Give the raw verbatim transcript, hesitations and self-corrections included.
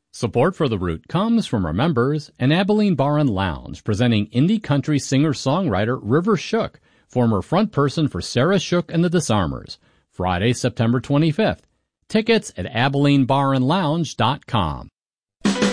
Support for The Root comes from our members and Abilene Bar and Lounge, presenting indie country singer-songwriter River Shook, former frontperson for Sarah Shook and the Disarmers. Friday, September twenty-fifth. Tickets at abilene bar and lounge dot com.